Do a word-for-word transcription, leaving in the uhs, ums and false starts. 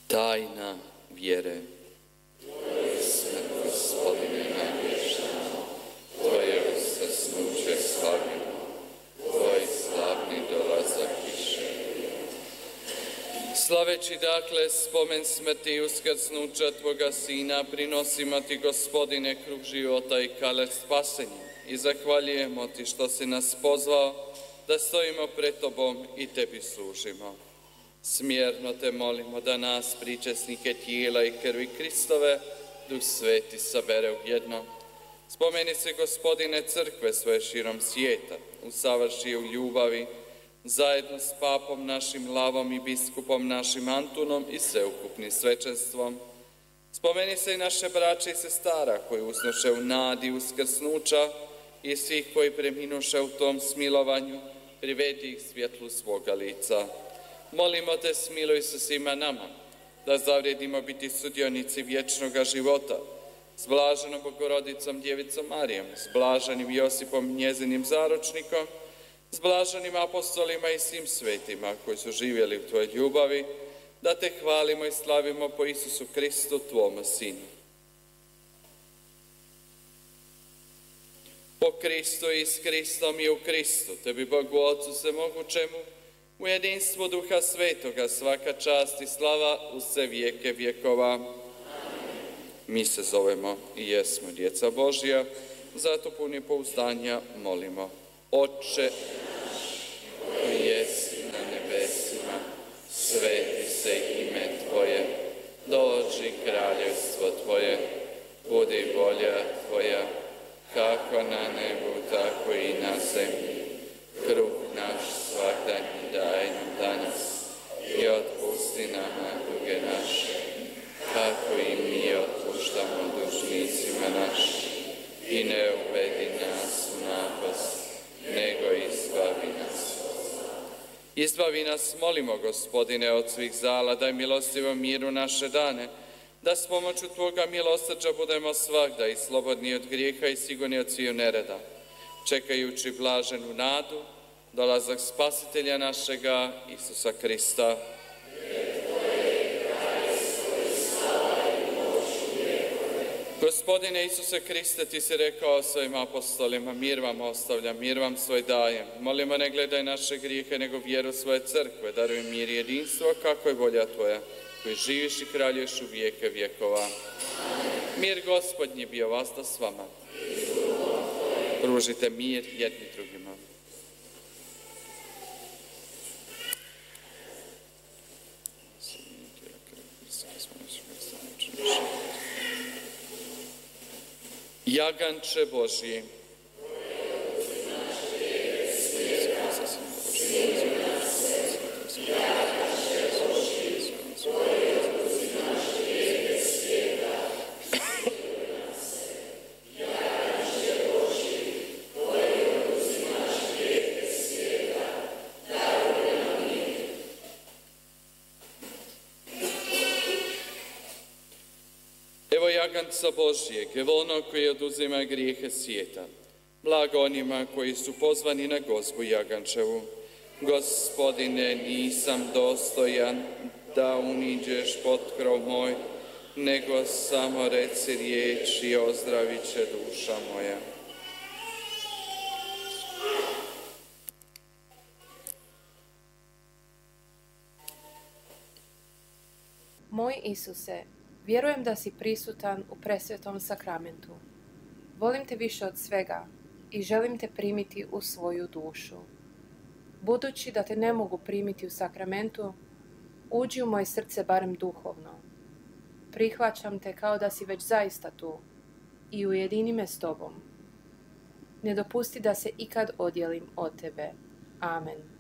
Tajna vjere. Tvoje smrt, Gospodine, navještamo, Tvoje uskrsnuće slavimo, Tvoj slavni dolazak više. Slaveći dakle spomen smrti i uskrsnuća Tvoga Sina, prinosimo Ti, Gospodine, kruh života i kale spasenja i zahvaljujemo Ti što si nas pozvao da stojimo pred Tobom i Tebi služimo. Smjerno Te molimo da nas, pričesnike tijela i krvi Kristove, Duh Sveti sabere u jedno. Spomeni se, Gospodine, crkve svoje širom svijeta, usavrši je u ljubavi, zajedno s papom našim Lavom i biskupom našim Antunom i sveukupnim svećenstvom. Spomeni se i naše braće i sestara koji usnoše u nadi uskrsnuća i svih koji preminuše u tom smilovanju, privedi ih svjetlu svoga lica. Molimo Te, smiluj se svima nama, da zavrijedimo biti sudionici vječnoga života, s blaženom Bogorodicom Djevicom Marijom, s blaženim Josipom njezinim zaručnikom, s blaženim apostolima i svim svetima koji su živjeli u Tvojoj ljubavi, da Te hvalimo i slavimo po Isusu Kristu, Tvome Sinu. Po Kristu i s Kristom i u Kristu, Tebi Bogu Otcu svemogućemu, u jedinstvu Duha Svetoga, svaka čast i slava u sve vijeke vjekova. Amen. Mi se zovemo i jesmo djeca Božja, zato puni pouzdanja molimo. Oče naš, koji jesi na nebesima, sveti se ime Tvoje, dođi kraljevstvo Tvoje, budi volja Tvoja, kako na nebu, tako i na zemlji. Kruh naš svakdanji daj nam danas i otpusti nama duge naše, kako i mi otpuštamo dužnicima našim. I ne uvedi nas u napast, nego izbavi nas. Izbavi nas, molimo, Gospodine, od svih zala, daj milostivo miru naše dane, da s pomoću Tvoga milosrđa budemo svagda i slobodni od grijeha i sigurni od sviju nereda, čekajući blaženu nadu, dolazak Spasitelja našega, Isusa Krista. Gospodine Isuse Kriste, Ti si rekao svojim apostolima, mir vam ostavljam, mir vam svoj dajem. Molimo, ne gledaj naše grijehe, nego vjeru svoje crkve, daruj mir i jedinstvo, kako je volja Tvoja, koji živiš i kraljuješ u vijeke vjekova. Mir Gospodnji bio vas da s vama. Pružite mir jedni drugima. Jaganče Božji, Jaganca Božjeg, evo ono koji oduzima grijehe svijeta. Blago onima koji su pozvani na gozbu Jagančevu. Gospodine, nisam dostojan da uniđeš pod krov moj, nego samo reci riječ i ozdravit će duša moja. Moj Isuse, vjerujem da si prisutan u presvetom sakramentu. Volim Te više od svega i želim Te primiti u svoju dušu. Budući da Te ne mogu primiti u sakramentu, uđi u moje srce barem duhovno. Prihvaćam Te kao da si već zaista tu i ujedini me s Tobom. Ne dopusti da se ikad odjelim od Tebe. Amen.